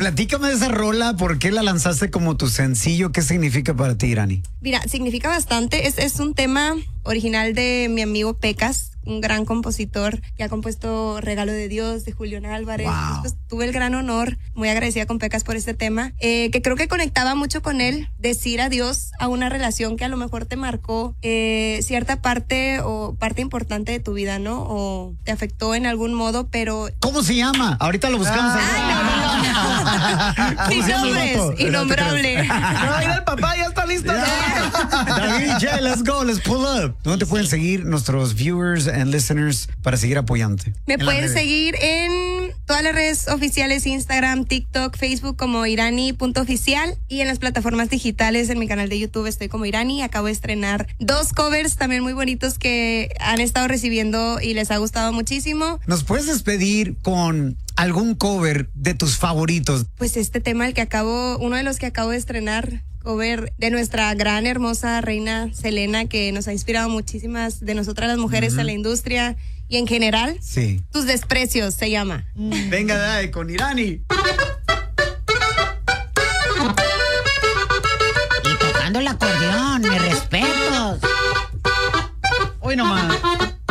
platícame de esa rola. ¿Por qué la lanzaste como tu sencillo? ¿Qué significa para ti, Irani? Mira, significa bastante. Es un tema original de mi amigo Pecas, un gran compositor que ha compuesto Regalo de Dios, de Julián Álvarez. Wow. Pues, tuve el gran honor, muy agradecida con Pecas por este tema, que creo que conectaba mucho con él, decir adiós a una relación que a lo mejor te marcó cierta parte o parte importante de tu vida, ¿no? O te afectó en algún modo, pero... ¿Cómo se llama? Ahorita lo buscamos. Sin nombres, innombrable. No, mira, el papá ya está listo. David, ya, let's go, let's pull up. ¿Dónde te pueden seguir nuestros viewers and listeners para seguir apoyándote? Me pueden seguir en todas las redes oficiales, Instagram, TikTok, Facebook como irani.oficial y en las plataformas digitales, en mi canal de YouTube estoy como Irani. Acabo de estrenar 2 covers también muy bonitos que han estado recibiendo y les ha gustado muchísimo. ¿Nos puedes despedir con algún cover de tus favoritos? Pues este tema, uno de los que acabo de estrenar, cover de nuestra gran, hermosa reina Selena, que nos ha inspirado muchísimas de nosotras las mujeres en la industria y en general. Sí. Tus desprecios se llama. Venga, dale, con Irani.